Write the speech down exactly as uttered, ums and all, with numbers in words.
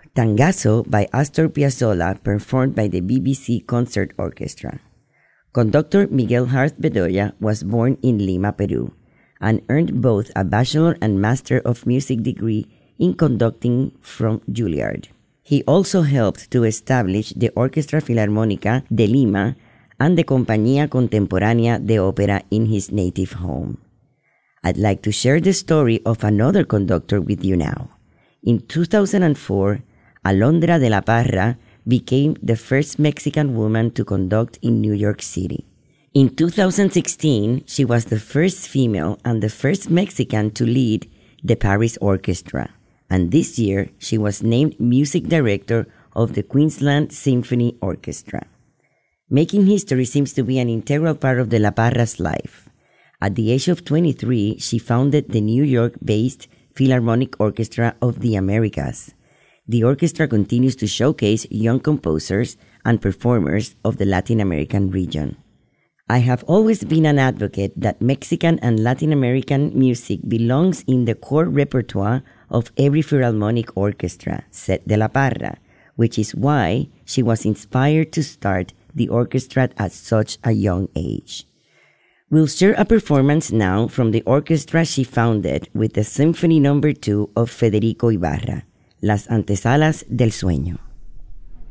Tangazo by Astor Piazzolla, performed by the B B C Concert Orchestra. Conductor Miguel Harth Bedoya was born in Lima, Peru, and earned both a Bachelor and Master of Music degree in conducting from Juilliard. He also helped to establish the Orquestra Filarmónica de Lima and the Compañía Contemporánea de Ópera in his native home. I'd like to share the story of another conductor with you now. In two thousand four, Alondra de la Parra became the first Mexican woman to conduct in New York City. In two thousand sixteen, she was the first female and the first Mexican to lead the Paris Orchestra. And this year, she was named music director of the Queensland Symphony Orchestra. Making history seems to be an integral part of de la Parra's life. At the age of twenty-three, she founded the New York-based Philharmonic Orchestra of the Americas. The orchestra continues to showcase young composers and performers of the Latin American region. I have always been an advocate that Mexican and Latin American music belongs in the core repertoire of every Philharmonic orchestra, said de la Parra, which is why she was inspired to start the orchestra at such a young age. We'll share a performance now from the orchestra she founded with the Symphony Number two of Federico Ibarra, Las Antesalas del Sueño.